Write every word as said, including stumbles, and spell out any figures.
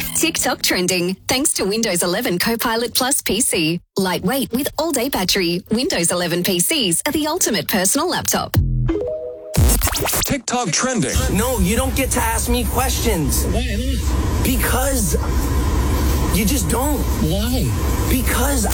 TikTok trending thanks to Windows eleven Copilot Plus P C. Lightweight with all-day battery, Windows eleven P Cs are the ultimate personal laptop. TikTok trending. No, you don't get to ask me questions. Why? Because you just don't. Why? Because